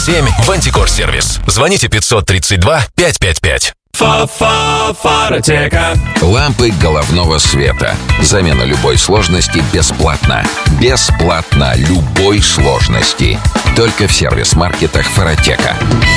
7 в Антикор-сервис. Звоните 532-555. Фаротека. Лампы головного света. Замена любой сложности бесплатно. Бесплатно любой сложности. Только в сервис-маркетах Фаротека.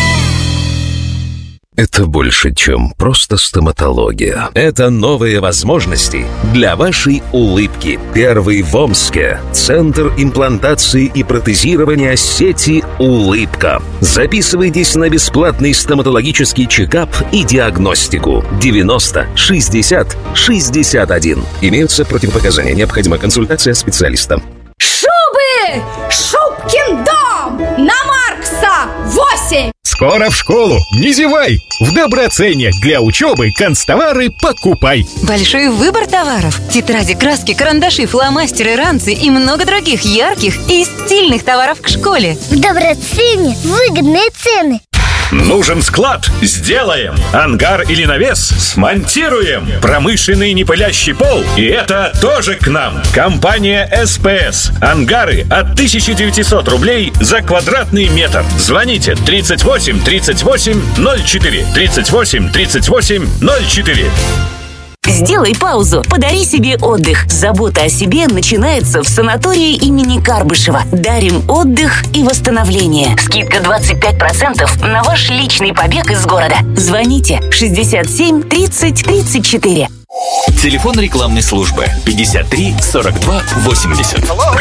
Это больше, чем просто стоматология. Это новые возможности для вашей улыбки. Первый в Омске. Центр имплантации и протезирования сети «Улыбка». Записывайтесь на бесплатный стоматологический чекап и диагностику. 90 60 61. Имеются противопоказания. Необходима консультация специалиста. Шубы! Шубкин дом! На Маркса 8! Скоро в школу, не зевай! В Доброцене для учебы канцтовары покупай. Большой выбор товаров. Тетради, краски, карандаши, фломастеры, ранцы и много других ярких и стильных товаров к школе. В Доброцене выгодные цены. Нужен склад? Сделаем. Ангар или навес? Смонтируем. Промышленный непылящий пол? И это тоже к нам. Компания СПС. Ангары от 1900 рублей за квадратный метр. Звоните 38 38 04. 38 38 04. Сделай паузу, подари себе отдых. Забота о себе начинается в санатории имени Карбышева. Дарим отдых и восстановление. Скидка 25% на ваш личный побег из города. Звоните 67 30 34. Телефон рекламной службы 53 42 80.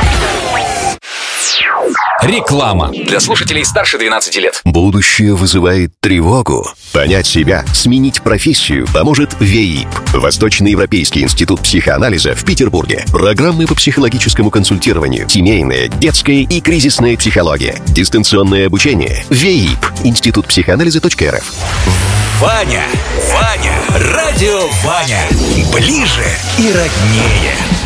Реклама. Для слушателей старше 12 лет. Будущее вызывает тревогу. Понять себя, сменить профессию поможет ВЕИП. Восточноевропейский институт психоанализа в Петербурге. Программы по психологическому консультированию, семейная, детская и кризисная психология. Дистанционное обучение. ВЕИП. Институт психоанализа.рф. Ваня. Радио Ваня. Ближе и роднее.